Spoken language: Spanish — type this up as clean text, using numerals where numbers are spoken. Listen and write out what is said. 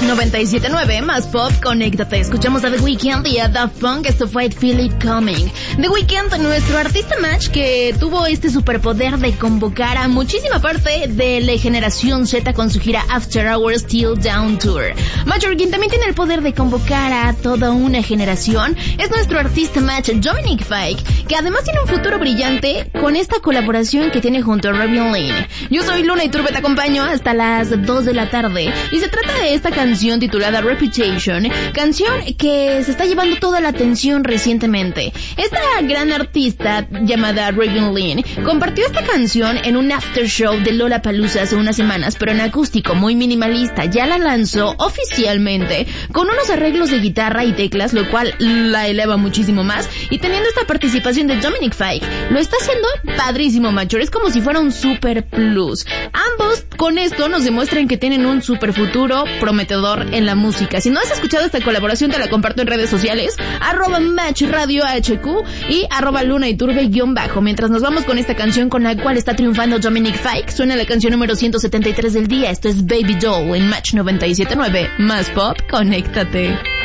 97.9 más pop, conéctate. Escuchamos a The Weeknd y a Daft Punk. Esto fue Feel It Coming. The Weeknd, nuestro artista match que tuvo este superpoder de convocar a muchísima parte de la generación Z con su gira After Hours Till Down Tour. Major, quien también tiene el poder de convocar a toda una generación, es nuestro artista match Dominic Fike, que además tiene un futuro brillante con esta colaboración que tiene junto a Robin Lane. Yo soy Luna Iturbe, te acompaño hasta las 2 de la tarde y se trata de esta canción titulada Reputation, canción que se está llevando toda la atención recientemente. Esta gran artista llamada Robin Lane compartió esta canción en un after show de Lollapalooza hace unas semanas, pero en acústico, muy minimalista. Ya la lanzó oficialmente con unos arreglos de guitarra y teclas, lo cual la eleva muchísimo más, y teniendo esta participación de Dominic Fike, lo está haciendo padrísimo, macho. Es como si fuera un super plus. Ambos con esto nos demuestran que tienen un super futuro prometedor en la música. Si no has escuchado esta colaboración, te la comparto en redes sociales, @MatchRadioHQ y @LunaIturbe_. Mientras nos vamos con esta canción con la cual está triunfando Dominic Fike, suena la canción número 173 del día. Esto es Baby Doll en Match 97.9 más pop, conéctate.